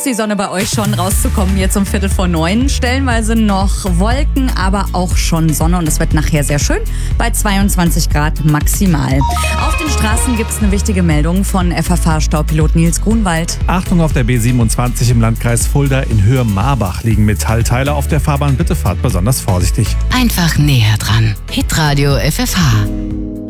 die Sonne bei euch schon rauszukommen, jetzt um 8:45. Stellenweise noch Wolken, aber auch schon Sonne und es wird nachher sehr schön bei 22 Grad maximal. Auf den Straßen gibt es eine wichtige Meldung von FFH-Staupilot Nils Grunwald. Achtung, auf der B27 im Landkreis Fulda in Höhe Marbach liegen Metallteile auf der Fahrbahn. Bitte fahrt besonders vorsichtig. Einfach näher dran. Hitradio FFH.